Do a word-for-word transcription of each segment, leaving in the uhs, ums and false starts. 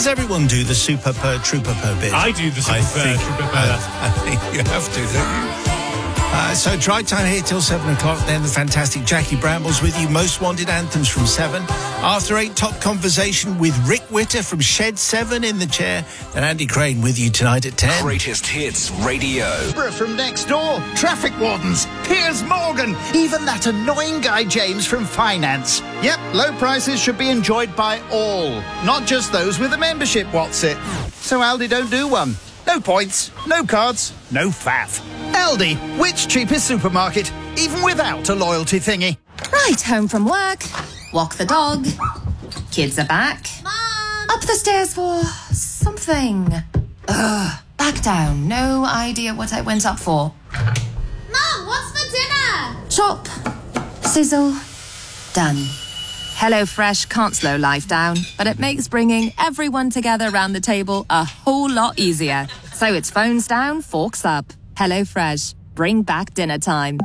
Does everyone do the super per trooper per bit? I do the super I per think, trooper per. I, I think you have to, don't you? Uh, so drive time here till seven o'clock. Then the fantastic Jackie Brambles with you. Most wanted anthems from seven. After eight, top conversation with Rick Witter from Shed seven in the chair. Then Andy Crane with you tonight at ten. Greatest Hits Radio. From next door, traffic wardens, Piers Morgan, even that annoying guy James from finance. Yep, low prices should be enjoyed by all, not just those with a membership. What's it? So Aldi don't do one. No points, no cards, no faff. Aldi, which cheapest supermarket, even without a loyalty thingy? Right, home from work, walk the dog, kids are back, Mom! up the stairs for something. Ugh, back down, no idea what I went up for. Mom, what's for dinner? Chop, sizzle, done. HelloFresh can't slow life down, but it makes bringing everyone together around the table a whole lot easier. So it's phones down, forks up. HelloFresh, bring back dinner time.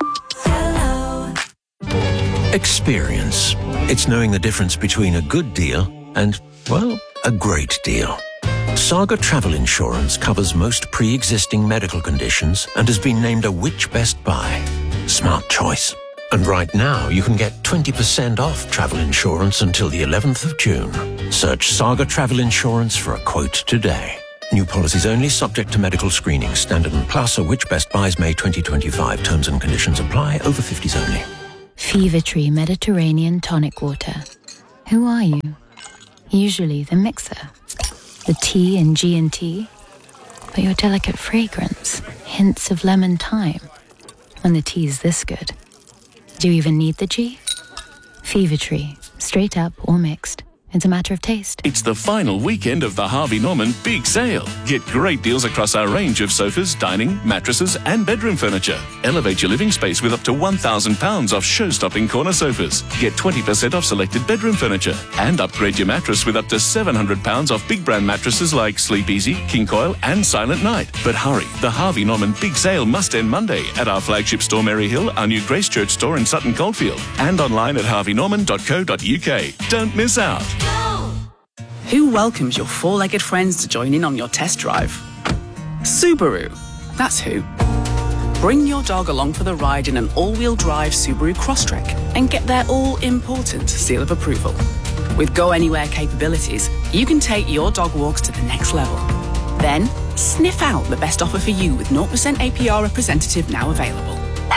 Hello. Experience. It's knowing the difference between a good deal and, well, a great deal. Saga Travel Insurance covers most pre-existing medical conditions and has been named a Which Best Buy. Smart choice. And right now, you can get twenty percent off travel insurance until the eleventh of June. Search Saga Travel Insurance for a quote today. New policies only, subject to medical screening. Standard and Plus or Which Best Buys May twenty twenty-five. Terms and conditions apply. Over fifties only. Fever Tree Mediterranean Tonic Water. Who are you? Usually the mixer. The T in G and T. But your delicate fragrance. Hints of lemon thyme. When the tea's this good. Do you even need the G? Fever Tree. Straight up or mixed. It's a matter of taste. It's the final weekend of the Harvey Norman Big Sale. Get great deals across our range of sofas, dining, mattresses and bedroom furniture. Elevate your living space with up to one thousand pounds off show-stopping corner sofas. Get twenty percent off selected bedroom furniture. And upgrade your mattress with up to seven hundred pounds off big brand mattresses like Sleep Easy, King Coil and Silent Night. But hurry, the Harvey Norman Big Sale must end Monday at our flagship store Mary Hill, our new Grace Church store in Sutton Coldfield. And online at harvey norman dot co dot uk. Don't miss out. Who welcomes your four-legged friends to join in on your test drive? Subaru. That's who. Bring your dog along for the ride in an all-wheel drive Subaru Crosstrek and get their all-important seal of approval. With Go Anywhere capabilities, you can take your dog walks to the next level. Then, sniff out the best offer for you with zero percent A P R representative now available.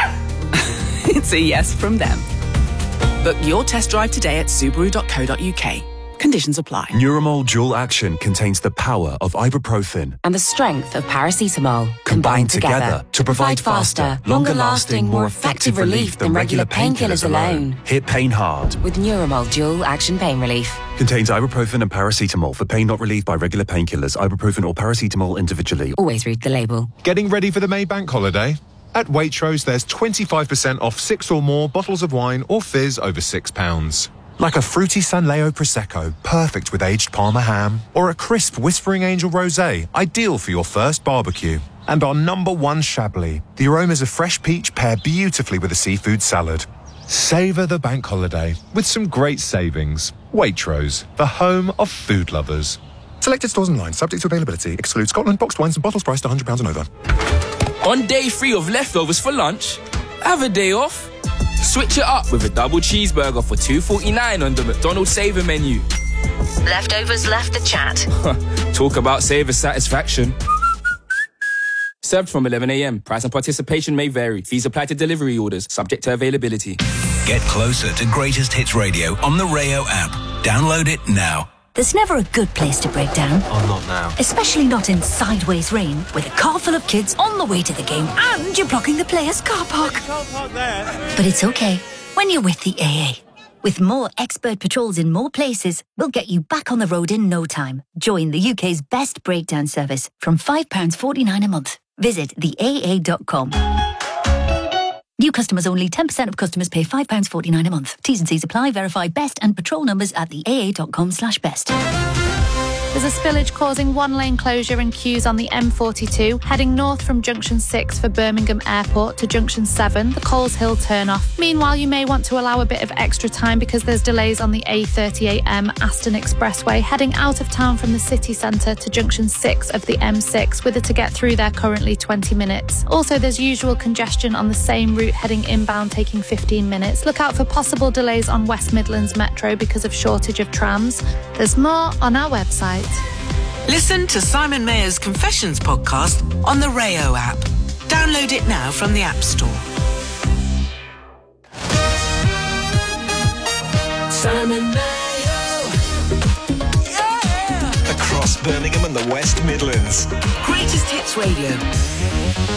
It's a yes from them. Book your test drive today at subaru dot co dot uk. Conditions apply. Nuromol Dual Action contains the power of ibuprofen and the strength of paracetamol combined, combined together, together to provide faster, longer-lasting, more effective relief than regular painkillers alone. Hit pain hard with Nuromol Dual Action Pain Relief. Contains ibuprofen and paracetamol for pain not relieved by regular painkillers. Ibuprofen or paracetamol individually. Always read the label. Getting ready for the May Bank holiday? At Waitrose, there's twenty-five percent off six or more bottles of wine or fizz over six pounds. Like a fruity San Leo Prosecco, perfect with aged Parma ham. Or a crisp Whispering Angel Rosé, ideal for your first barbecue. And our number one Chablis. The aromas of fresh peach pair beautifully with a seafood salad. Savour the bank holiday with some great savings. Waitrose, the home of food lovers. Selected stores online, subject to availability. Excludes Scotland, boxed wines and bottles priced one hundred pounds and over. On day three of leftovers for lunch, have a day off. Switch it up with a double cheeseburger for two forty-nine on the McDonald's Saver menu. Leftovers left the chat. Talk about saver satisfaction. Served from eleven a.m. Price and participation may vary. Fees apply to delivery orders, subject to availability. Get closer to Greatest Hits Radio on the Rayo app. Download it now. There's never a good place to break down. Oh, not now. Especially not in sideways rain, with a car full of kids on the way to the game and you're blocking the players' car park. But it's okay when you're with the A A. With more expert patrols in more places, we'll get you back on the road in no time. Join the U K's best breakdown service from five pounds forty-nine a month. Visit the A A dot com. New customers only. ten percent of customers pay five pounds forty-nine a month. T's and C's apply. Verify best and patrol numbers at the A A dot com slash best. There's a spillage causing one lane closure and queues on the M forty-two, heading north from Junction six for Birmingham Airport to Junction seven, the Coles Hill turn-off. Meanwhile, you may want to allow a bit of extra time because there's delays on the A thirty-eight M Aston Expressway, heading out of town from the city centre to Junction six of the M six, with it to get through there currently twenty minutes. Also, there's usual congestion on the same route heading inbound, taking fifteen minutes. Look out for possible delays on West Midlands Metro because of shortage of trams. There's more on our website. Listen to Simon Mayer's Confessions podcast on the Rayo app. Download it now from the App Store. Simon Mayo. Yeah! Across Birmingham and the West Midlands. Greatest Hits Radio.